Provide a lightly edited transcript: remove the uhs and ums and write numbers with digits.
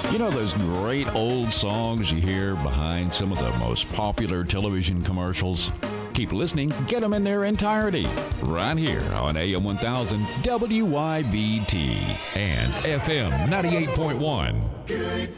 You know those great old songs you hear behind some of the most popular television commercials? Keep listening, get them in their entirety, right here on AM 1000 WYBT and FM 98.1. Good